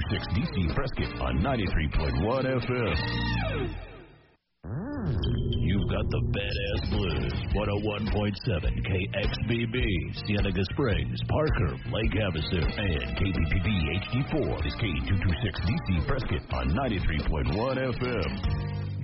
K226DC Prescott on 93.1 FM. You've got the Badass Blues, 101.7 KXBB, Cienega Springs, Parker, Lake Havasu, and KPPB HD4 is K226DC Prescott on 93.1 FM.